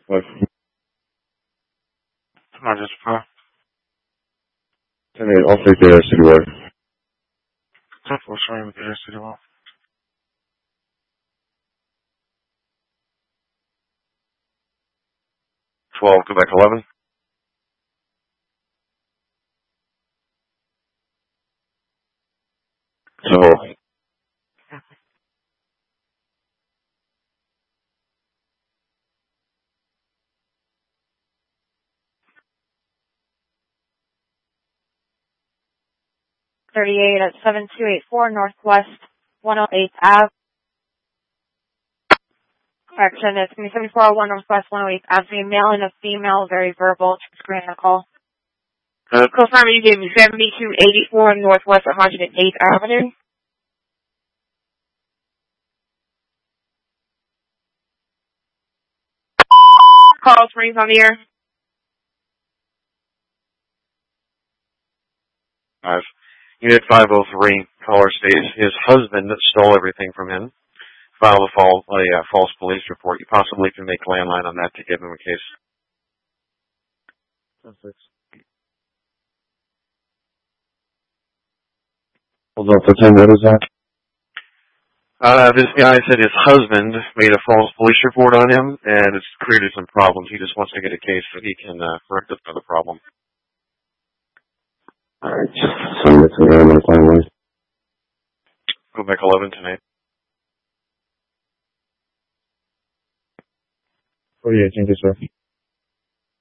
What? Come on, just for 10-8, I'll take the air citywide. 10-4, sorry, with the air city well. 12, Quebec 11. So, 38 at 7284 Northwest 108th Ave. Correction, it's going to be 7401 Northwest 108th Ave. A male and a female, very verbal, screen the call. Confirm you gave me 7284 Northwest 108th Avenue. Call Springs on the air. 5. Unit 503, caller states his husband stole everything from him. Filed a false police report. You possibly can make landline on that to give him a case. 6. Hold on for 10 minutes, Zach. This guy said his husband made a false police report on him, and it's created some problems. He just wants to get a case so he can rectify the problem. Alright, just send it to the landline. Quebec 11 tonight. 48, thank you, sir.